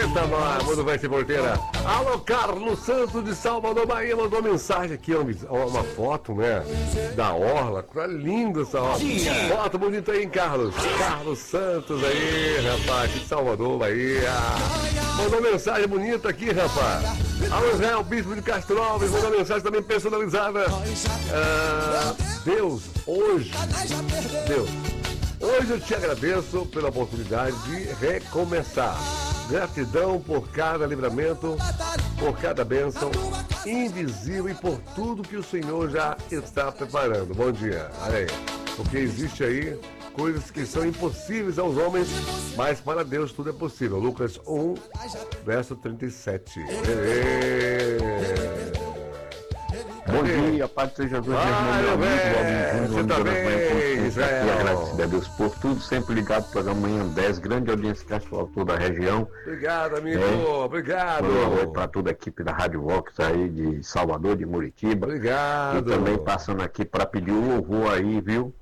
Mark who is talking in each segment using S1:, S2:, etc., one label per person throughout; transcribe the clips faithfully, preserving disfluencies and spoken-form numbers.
S1: Eita, nós, Mundo Veste Porteira. Alô, Carlos Santos de Salvador, Bahia, mandou mensagem aqui, uma, uma foto, né? Da Orla. Tá linda essa Orla. Foto bonita aí, hein, Carlos? Carlos Santos aí, rapaz, de Salvador, Bahia. Mandou mensagem bonita aqui, rapaz. Alô, Israel, Bispo de Castro Alves, mandou mensagem também personalizada. Ah, Deus, hoje, Deus, hoje eu te agradeço pela oportunidade de recomeçar. Gratidão por cada livramento, por cada bênção invisível e por tudo que o Senhor já está preparando. Bom dia. Olha aí. Porque existe aí coisas que são impossíveis aos homens, mas para Deus tudo é possível. Lucas um, verso trinta e sete.
S2: Bom dia, Pai de Jesus,
S1: ah, meu amigo, você também, Israel.
S2: Agradecido a Deus por tudo, sempre ligado para amanhã dez, grande audiência que achou toda a região.
S1: Obrigado, amigo, é. obrigado.
S2: Para toda a equipe da Rádio Vox aí de Salvador, de Muritiba.
S1: Obrigado.
S2: E também passando aqui para pedir um louvor aí, viu?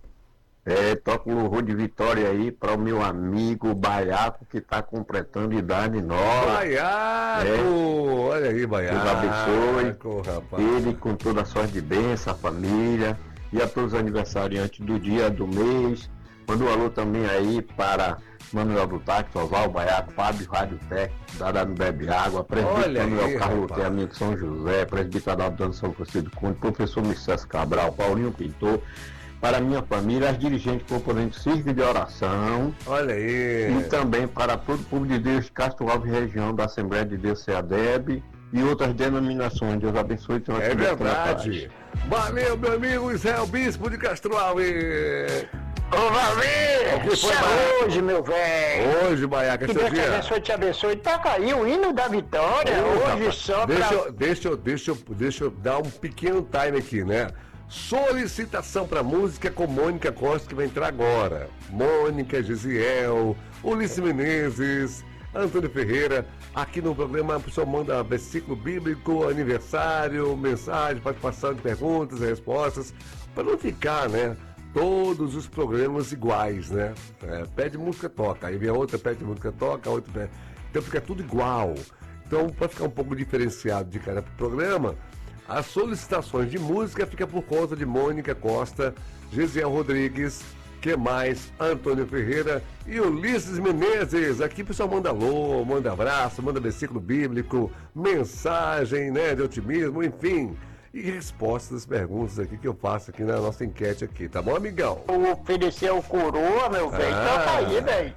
S2: É, toca um louvor de vitória aí para o meu amigo Baiaco, que está completando idade nova.
S1: Baiaco! É. Olha aí, Baiaco.
S2: Deus abençoe rapaz. Ele com toda a sorte de bênção, a família e a todos os aniversariantes do dia, do mês. Manda um alô também aí para Manuel do Táxi, Oval, Baiaco, Fábio, Rádio Tec, Dada no Bebe Água, presbítero Manuel Carlos Amigo São José, presbítero Adão São Francisco Conde, professor Michel Cabral, Paulinho Pintor. Para a minha família, as dirigentes componentes Circo de Oração.
S1: Olha aí.
S2: E também para todo o povo de Deus de Castro Alves, região da Assembleia de Deus, C A D E B e outras denominações. Deus abençoe.
S1: É verdade. Valeu, meu amigo Israel Bispo de Castro Alves.
S3: Ô, Valdir, isso é hoje, meu velho.
S1: Hoje, Baiaca,
S3: que
S1: seu
S3: Deus
S1: dia.
S3: te abençoe, te abençoe. Toca aí o hino da vitória, Ô, hoje rapaz, só
S1: deixa
S3: pra...
S1: Eu, deixa, eu, deixa, eu, deixa eu dar um pequeno time aqui, né? Solicitação para música com Mônica Costa, que vai entrar agora. Mônica, Gisiel, Ulisses Menezes, Antônio Ferreira. Aqui no programa a pessoa manda versículo bíblico, aniversário, mensagem, participação de perguntas e respostas, para não ficar, né? Todos os programas iguais, né? É, pede música, toca. Aí vem a outra, pede música, toca, a outra pede. Então fica tudo igual. Então, para ficar um pouco diferenciado de cada programa, as solicitações de música fica por conta de Mônica Costa, Gisiel Rodrigues, que mais? Antônio Ferreira e Ulisses Menezes. Aqui o pessoal manda alô, manda abraço, manda versículo bíblico, mensagem, né, de otimismo, enfim. E respostas às perguntas aqui que eu faço aqui na nossa enquete aqui, tá bom, amigão?
S3: Eu oferecer o coroa, meu velho, ah. Toca aí, velho.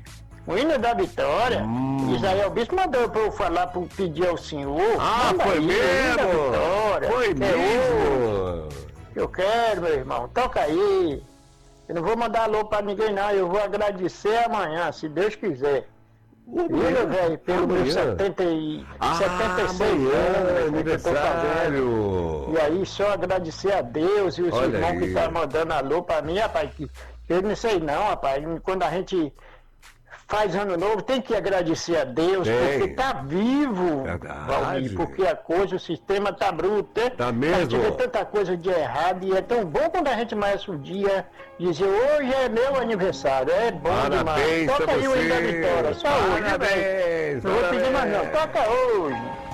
S3: O hino da vitória. Hum. Israel Bispo mandou pra eu falar, pra eu pedir ao senhor.
S1: Ah, foi aí, mesmo? Foi
S3: é
S1: mesmo?
S3: Eu quero, meu irmão. Toca aí. Eu não vou mandar alô pra ninguém, não. Eu vou agradecer amanhã, se Deus quiser. Viu, velho? Pelo meu setenta e seis anos,
S1: aniversário.
S3: E aí, só agradecer a Deus e os
S1: Olha
S3: irmãos
S1: aí.
S3: que estão mandando alô pra mim, rapaz. Que eu não sei não, rapaz. Quando a gente faz ano novo, tem que agradecer a Deus,
S1: tem.
S3: Porque tá vivo, Valdir, porque a coisa, o sistema tá bruto, né?
S1: Tá mesmo.
S3: A gente vê tanta coisa de errado e é tão bom quando a gente amanhece o dia dizer, hoje é meu aniversário, é bom
S1: Parabéns
S3: demais. Toca aí o hino da vitória, só
S1: Parabéns,
S3: hoje, né, velho? Não vou pedir mais não, toca hoje.